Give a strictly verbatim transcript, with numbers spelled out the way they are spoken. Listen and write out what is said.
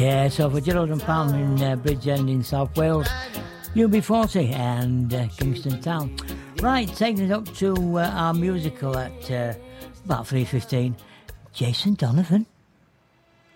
Yeah, so for Gerald and Palm in uh, Bridgend in South Wales, U B forty and uh, Kingston Town. Right, taking it up to uh, our musical at uh, about three fifteen, Jason Donovan.